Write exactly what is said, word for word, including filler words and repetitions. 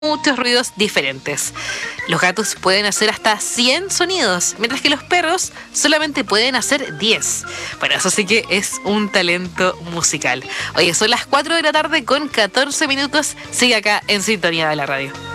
muchos ruidos diferentes. Los gatos pueden hacer hasta cien sonidos, mientras que los perros solamente pueden hacer diez. Bueno, eso sí que es un talento musical. Oye, son las cuatro de la tarde con catorce minutos. Sigue acá en Sintonía de la Radio.